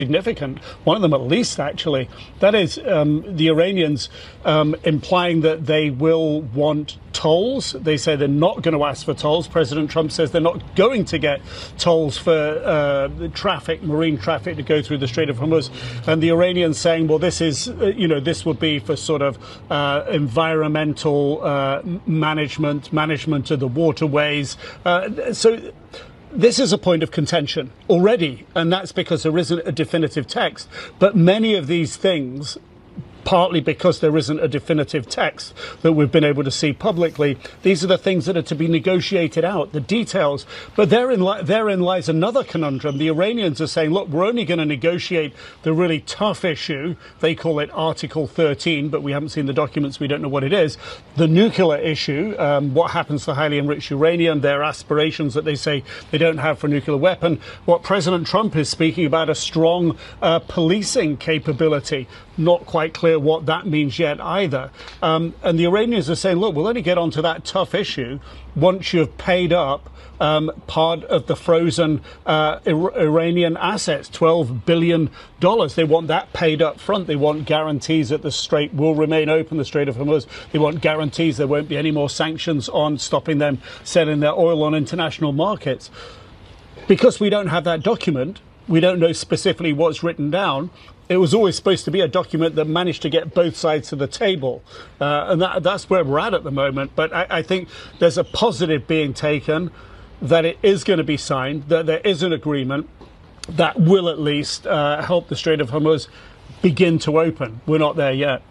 significant, one of them at least, actually. That is the Iranians implying that they will want tolls. They say they're not going to ask for tolls. President Trump says they're not going to get tolls for traffic, marine traffic, to go through the Strait of Hormuz. And the Iranians saying, well, this is, this would be for sort of environmental management of the waterways. So this is a point of contention already, and that's because there isn't a definitive text. But many of these things, partly because there isn't a definitive text that we've been able to see publicly, these are the things that are to be negotiated out, the details. But therein lies another conundrum. The Iranians are saying, look, we're only going to negotiate the really tough issue. They call it Article 13, but we haven't seen the documents. We don't know what it is. The nuclear issue, what happens to highly enriched uranium, their aspirations that they say they don't have for a nuclear weapon. What President Trump is speaking about, a strong policing capability. Not quite clear what that means yet either. And the Iranians are saying, look, we'll only get onto that tough issue once you've paid up part of the frozen Iranian assets, $12 billion. They want that paid up front. They want guarantees that the Strait will remain open, the Strait of Hormuz. They want guarantees there won't be any more sanctions on stopping them selling their oil on international markets. Because we don't have that document, we don't know specifically what's written down. It was always supposed to be a document that managed to get both sides to the table. And that's where we're at the moment. But I think there's a positive being taken that it is going to be signed, that there is an agreement that will at least help the Strait of Hormuz begin to open. We're not there yet.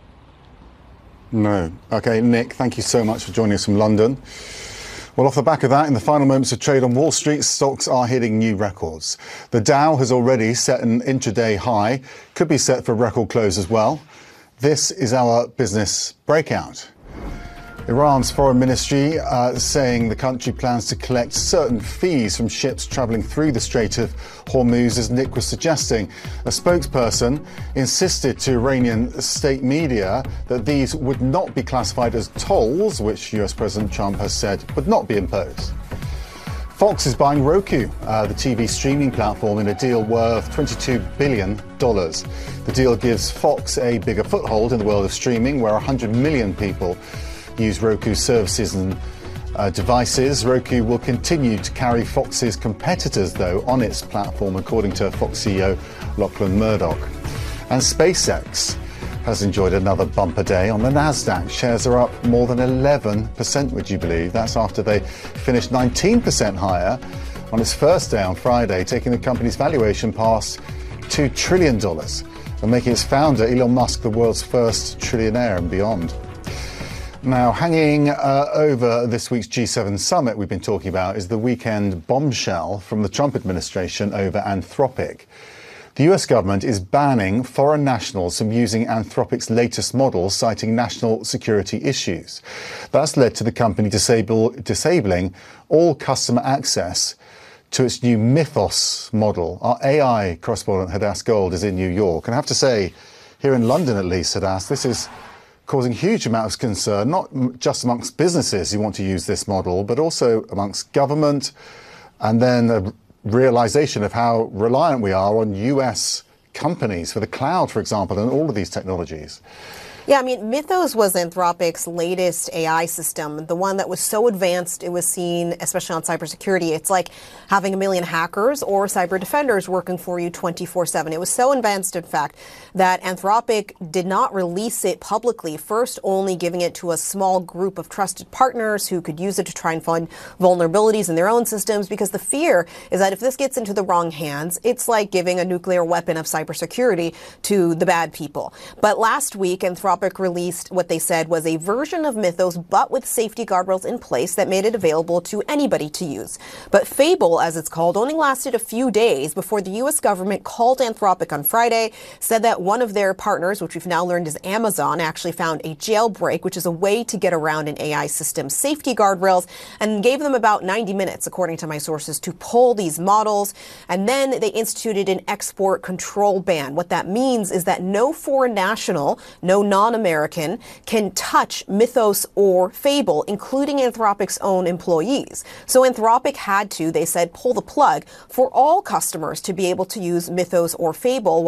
No. OK, Nick, thank you so much for joining us from London. Well, off the back of that, in the final moments of trade on Wall Street, stocks are hitting new records. The Dow has already set an intraday high, could be set for a record close as well. This is our business breakout. Iran's foreign ministry saying the country plans to collect certain fees from ships travelling through the Strait of Hormuz, as Nick was suggesting. A spokesperson insisted to Iranian state media that these would not be classified as tolls, which US President Trump has said would not be imposed. Fox is buying Roku, the TV streaming platform, in a deal worth $22 billion. The deal gives Fox a bigger foothold in the world of streaming, where 100 million people use Roku services and devices. Roku will continue to carry Fox's competitors, though, on its platform, according to Fox CEO Lachlan Murdoch. And SpaceX has enjoyed another bumper day on the Nasdaq. Shares are up more than 11%, would you believe? That's after they finished 19% higher on its first day on Friday, taking the company's valuation past $2 trillion and making its founder, Elon Musk, the world's first trillionaire and beyond. Now, hanging over this week's G7 summit we've been talking about is the weekend bombshell from the Trump administration over Anthropic. The US government is banning foreign nationals from using Anthropic's latest model, citing national security issues. That's led to the company disabling all customer access to its new Mythos model. Our AI correspondent, Hadass Gold, is in New York. And I have to say, here in London at least, Hadass, this is causing huge amounts of concern, not just amongst businesses who want to use this model, but also amongst government, and then a realization of how reliant we are on US companies for the cloud, for example, and all of these technologies. Yeah, I mean, Mythos was Anthropic's latest AI system, the one that was so advanced it was seen, especially on cybersecurity. It's like having a million hackers or cyber defenders working for you 24/7. It was so advanced, in fact, that Anthropic did not release it publicly, first only giving it to a small group of trusted partners who could use it to try and find vulnerabilities in their own systems, because the fear is that if this gets into the wrong hands, it's like giving a nuclear weapon of cybersecurity to the bad people. But last week, Anthropic released what they said was a version of Mythos, but with safety guardrails in place that made it available to anybody to use. But Fable, as it's called, only lasted a few days before the U.S. government called Anthropic on Friday, said that one of their partners, which we've now learned is Amazon, actually found a jailbreak, which is a way to get around an AI system's safety guardrails, and gave them about 90 minutes, according to my sources, to pull these models. And then they instituted an export control ban. What that means is that no foreign national, no non-American can touch Mythos or Fable, including Anthropic's own employees. So Anthropic had to, they said, pull the plug for all customers to be able to use Mythos or Fable